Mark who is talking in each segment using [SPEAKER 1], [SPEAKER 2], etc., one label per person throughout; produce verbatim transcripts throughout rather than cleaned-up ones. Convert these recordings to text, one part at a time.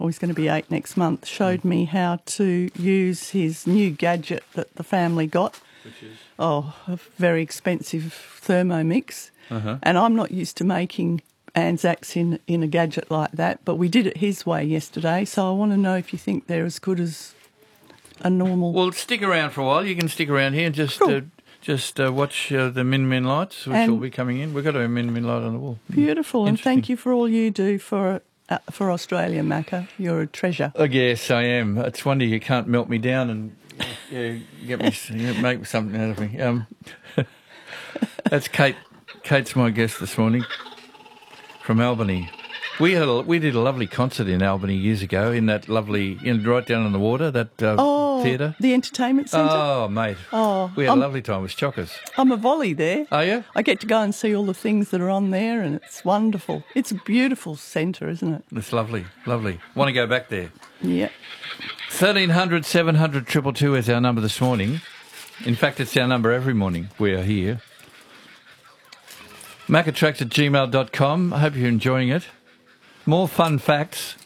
[SPEAKER 1] or he's going to be eight next month, showed me how to use his new gadget that the family got.
[SPEAKER 2] Which is?
[SPEAKER 1] Oh, a very expensive Thermomix.
[SPEAKER 2] Uh-huh.
[SPEAKER 1] And I'm not used to making Anzacs in, in a gadget like that, but we did it his way yesterday, so I want to know if you think they're as good as a normal...
[SPEAKER 2] Well, stick around for a while. You can stick around here and just
[SPEAKER 1] Cool.
[SPEAKER 2] uh, just uh, watch uh, the Min Min lights, which
[SPEAKER 1] And-
[SPEAKER 2] will be coming in. We've got a Min Min light on the wall.
[SPEAKER 1] Beautiful, and thank
[SPEAKER 2] Interesting.
[SPEAKER 1] you for all you do for uh, for Australia, Macca. You're a treasure.
[SPEAKER 2] Oh, yes, I am. It's wonder you can't melt me down and yeah, get me, yeah, make something out of me. Um, that's Kate. Kate's my guest this morning from Albany. We had a, we did a lovely concert in Albany years ago in that lovely, you know, right down on the water, that uh,
[SPEAKER 1] Oh,
[SPEAKER 2] theatre.
[SPEAKER 1] the entertainment centre?
[SPEAKER 2] Oh, mate.
[SPEAKER 1] Oh,
[SPEAKER 2] We had
[SPEAKER 1] I'm-
[SPEAKER 2] a lovely time with Chockers.
[SPEAKER 1] I'm a volley there.
[SPEAKER 2] Are you?
[SPEAKER 1] I get to go and see all the things that are on there, and it's wonderful. It's a beautiful centre, isn't it?
[SPEAKER 2] It's lovely, lovely. Want to go back there.
[SPEAKER 1] Yeah.
[SPEAKER 2] thirteen hundred, seven hundred, two two two is our number this morning. In fact, it's our number every morning. We are here. macatracks at gmail dot com. I hope you're enjoying it. More fun facts.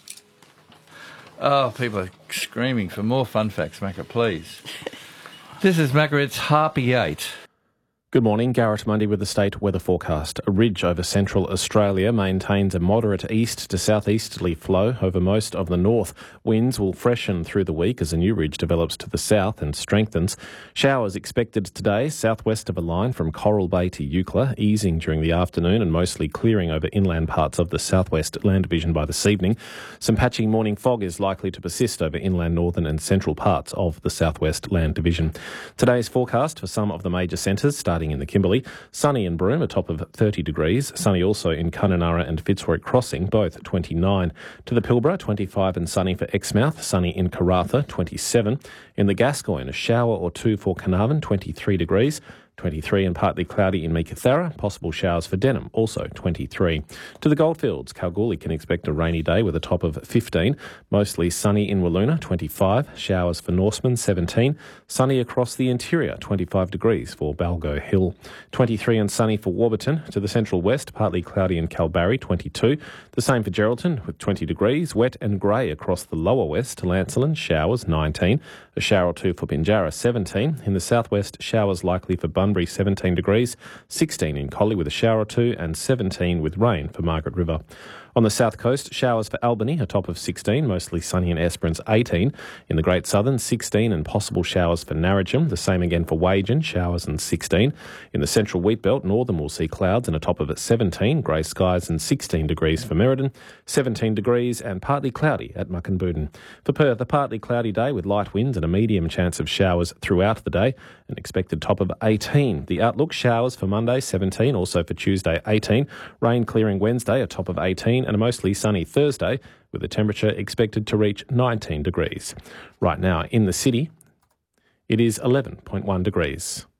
[SPEAKER 2] Oh, people are screaming for more fun facts, Macca, please. This is Macca, it's Harpy eight.
[SPEAKER 3] Good morning, Garrett Mundy with the state weather forecast. A ridge over central Australia maintains a moderate east to southeasterly flow over most of the north. Winds will freshen through the week as a new ridge develops to the south and strengthens. Showers expected today, southwest of a line from Coral Bay to Eucla, easing during the afternoon and mostly clearing over inland parts of the southwest land division by this evening. Some patchy morning fog is likely to persist over inland northern and central parts of the southwest land division. Today's forecast for some of the major centres, starting in the Kimberley, sunny in Broome, a top of thirty degrees. Sunny also in Kununurra and Fitzroy Crossing, both twenty-nine. To the Pilbara, twenty-five and sunny for Exmouth. Sunny in Karratha, twenty-seven. In the Gascoyne, a shower or two for Carnarvon, twenty-three degrees. twenty-three and partly cloudy in Meekatharra. Possible showers for Denham, also twenty-three. To the Goldfields, Kalgoorlie can expect a rainy day with a top of fifteen. Mostly sunny in Wiluna, twenty-five. Showers for Norseman, seventeen. Sunny across the interior, twenty-five degrees for Balgo Hill. twenty-three and sunny for Warburton. To the central west, partly cloudy in Kalbarri, twenty-two. The same for Geraldton with twenty degrees. Wet and grey across the lower west. Lancelin, showers, nineteen. A shower or two for Pinjarra, seventeen. In the southwest, showers likely for Bunbury, seventeen degrees. sixteen in Collie with a shower or two, and seventeen with rain for Margaret River. On the south coast, showers for Albany, a top of sixteen, mostly sunny in Esperance, eighteen. In the Great Southern, sixteen and possible showers for Narrogin. The same again for Wagen, showers and sixteen. In the central Wheatbelt, northern will see clouds and a top of seventeen, grey skies and sixteen degrees for Merredin, seventeen degrees and partly cloudy at Muckenbudin. For Perth, a partly cloudy day with light winds and a medium chance of showers throughout the day, an expected top of eighteen. The outlook, showers for Monday, seventeen, also for Tuesday, eighteen. Rain clearing Wednesday, a top of eighteen. And a mostly sunny Thursday with a temperature expected to reach nineteen degrees. Right now in the city, it is eleven point one degrees.